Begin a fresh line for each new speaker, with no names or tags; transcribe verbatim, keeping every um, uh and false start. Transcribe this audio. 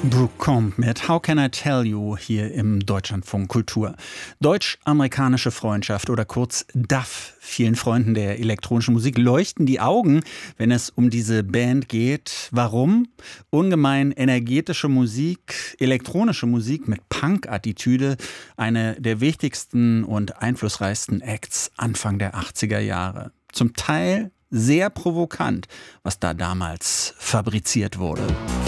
Brooke Combe mit How Can I Tell You hier im Deutschlandfunk Kultur. Deutsch-amerikanische Freundschaft oder kurz D A F. Vielen Freunden der elektronischen Musik leuchten die Augen, wenn es um diese Band geht. Warum? Ungemein energetische Musik, elektronische Musik mit Punk-Attitüde. Eine der wichtigsten und einflussreichsten Acts Anfang der achtziger Jahre. Zum Teil sehr provokant, was da damals fabriziert wurde.